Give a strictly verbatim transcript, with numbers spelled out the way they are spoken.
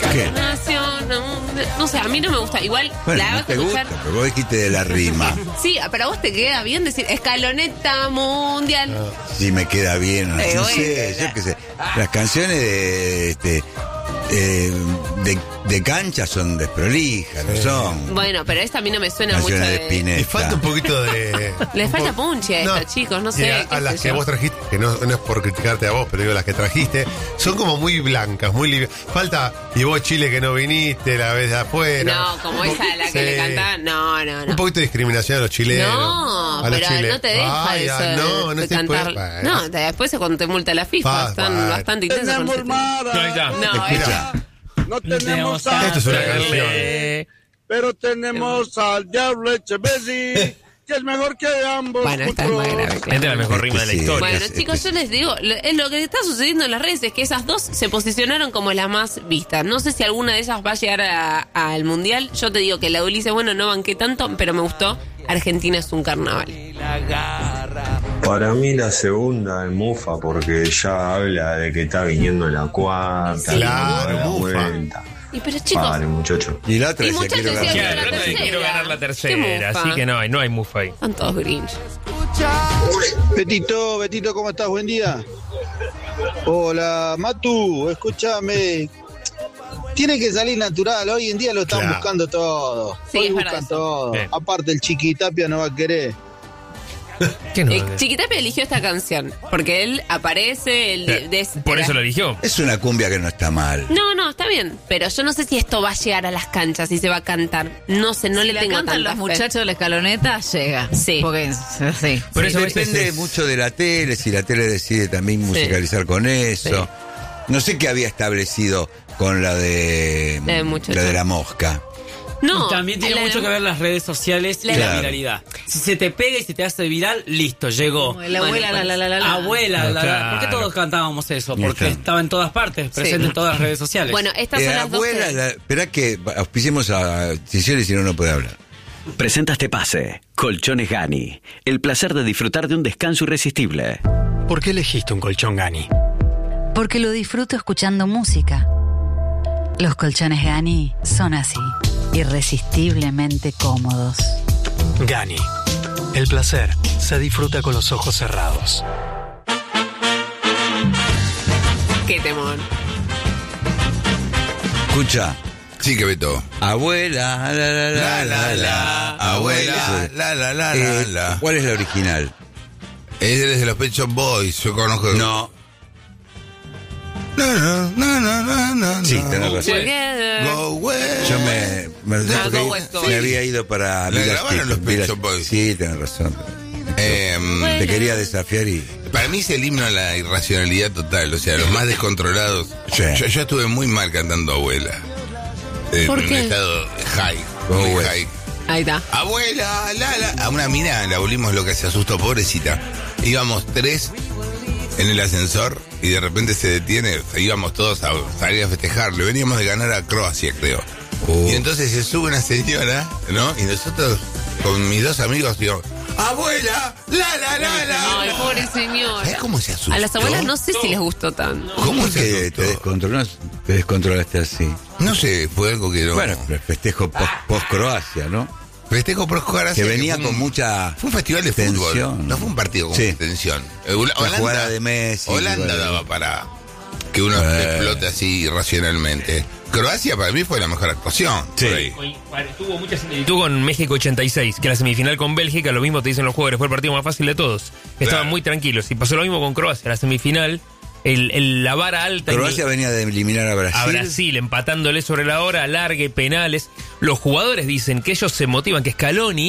¿Qué? Nación, no, no sé, a mí no me gusta. Igual Bueno, la no vas a te escuchar. gusta, pero vos dijiste de la rima. Sí, pero a vos te queda bien decir escaloneta mundial. Si me queda bien, no, Eh, no bueno, sé, ya. yo qué sé. Las canciones de este eh, de, de cancha son desprolijas, no son Bueno, pero esta a mí no me suena mucho canciones de de... Spinetta. Le falta un poquito de... Les un falta po- punche a esta, chicos, no y sé, A, qué a las sé que yo. vos trajiste, que no, no es por criticarte a vos, pero digo, las que trajiste, son como muy blancas, muy livianas. Falta, y vos, Chile, que no viniste, la vez de afuera. No, como esa a la que Sí. le cantaba. No, no, no. Un poquito de discriminación a los chilenos. No, a los pero chilenos. no te deja Ay, eso ay, no, de, no de se puede. cantar. Bueno. No, te- después cuando te multa la FIFA, Pa, están pa. bastante intensos con ese tema. No, ahí está. No, Escucha. eso- No tenemos Esto sal, es una canción. pero tenemos al Diablo Echeverri, que es mejor que ambos. Bueno, esta es más juntos. grave. Esta es la mejor rima de la Sí. historia. Bueno, es- chicos, es- yo les digo, lo, es lo que está sucediendo en las redes es que esas dos se posicionaron como las más vistas. No sé si alguna de ellas va a llegar a- al Mundial. Yo te digo que la de Ulises, bueno, no banqué tanto, pero me gustó. Argentina es un carnaval. Para mí la segunda es Mufa porque ya habla de que está viniendo la cuarta, Claro, la Mufa. vuelta. Y pero chicos, Vale, muchachos. Y la otra Y decía, muchachos quiero decían ganar. Claro, la no te tercera. quiero ganar la ¿Qué tercera, mufa? así que no hay, no hay mufa ahí. están todos grinch. Betito, Betito, ¿cómo estás? Buen día. Hola, Matu, escúchame. Tiene que salir natural, hoy en día lo están Claro. buscando todo. Sí, hoy es verdad buscan eso. todo. Bien. Aparte el Chiquitapia no va a querer. ¿Qué no? Eh, Chiquitapia eligió esta canción porque él aparece, él de- de- Por eso lo eligió. Es una cumbia que no está mal. No, no, está bien, pero yo no sé si esto va a llegar a las canchas y se va a cantar. No sé, no Si le la tengo cantan tanta los fe. muchachos de la escaloneta, llega. Sí. Porque, sí. Por eso Sí, a veces depende es- mucho de la tele, si la tele decide también musicalizar con eso. No sé qué había establecido con la de La de muchacho. la de la mosca. No, Y también tiene la- mucho que ver las redes sociales y La- la Claro. viralidad. Si se te pega y se te hace viral, listo, llegó. Como la abuela, la, la, la, la, la. Abuela, la, la. Claro. ¿Por qué todos cantábamos eso? Ya Porque está. estaba en todas partes, presente en todas las redes sociales. Bueno, estas Eh, son las dos abuela, que- la- espera que auspiciemos a Cicioli, si no, no puede hablar. Presenta este pase. Colchones Gani. El placer de disfrutar de un descanso irresistible. ¿Por qué elegiste un colchón Gani? Porque lo disfruto escuchando música. Los colchones Gani son así, irresistiblemente cómodos. Gani. El placer se disfruta con los ojos cerrados. Qué temor. Escucha. Sí, que Beto. Abuela, la la la la, la abuela, la la la la Eh, la. ¿Cuál es la original? Es desde los Pet Shop Boys, yo conozco. No. No, no, no, no, no, no. Sí, tenés razón. Together. Go west. Yo me, me, Ah, porque Go West, Go me West. había ido para La Village grabaron People, los Pet Village- Shop Boys. Sí, tenés razón. Eh, Te quería desafiar y... Para mí es el himno a la irracionalidad total, o sea, los más descontrolados. Sí. Yo, yo estuve muy mal cantando abuela. Eh, ¿Por en qué? un estado high, Go muy West. high. Ahí está. Abuela, la, la. A una mina la volvimos loca, se asustó, pobrecita. Íbamos tres en el ascensor y de repente se detiene. O sea, íbamos todos a salir a festejarle. Veníamos de ganar a Croacia, creo. Oh. Y entonces se sube una señora, ¿no? Y nosotros, con mis dos amigos, digo, ¡abuela! ¡La, la, la, la! Ay, pobre señor. ¿Sabes cómo se asustó? A las abuelas no sé si les gustó tanto. ¿Cómo ¿Cómo se que asustó? te, descontrolas, te descontrolaste así? No sé, fue algo que no... Bueno, el festejo post- post-Croacia, ¿no? Festejo por Croacia, Que venía fue con un- mucha Fue un festival de fútbol. tensión. No fue un partido con Sí. tensión. Eh, La jugada de Messi. Holanda bueno. daba para que uno Eh. explote así irracionalmente. Croacia para mí fue la mejor actuación. Sí. por ahí. Hoy, bueno, tuvo mucha similitud con México ochenta y seis, que la semifinal con Bélgica, lo mismo te dicen los jugadores, fue el partido más fácil de todos. Estaban muy tranquilos. Y pasó lo mismo con Croacia, la semifinal, el, el- la vara alta. Croacia en el- venía de eliminar a Brasil. a Brasil, empatándole sobre la hora, alargue, penales. Los jugadores dicen que ellos se motivan, que Scaloni